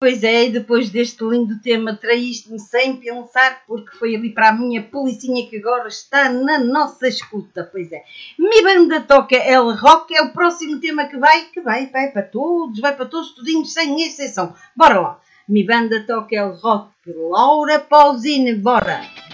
Pois é, e depois deste lindo tema traíste-me sem pensar, porque foi ali para a minha policinha que agora está na nossa escuta. Pois é. Mi banda toca El Rock, é o próximo tema que vai para todos, tudinhos, sem exceção. Bora lá. Mi banda toca El Rock, Laura Pausini, bora!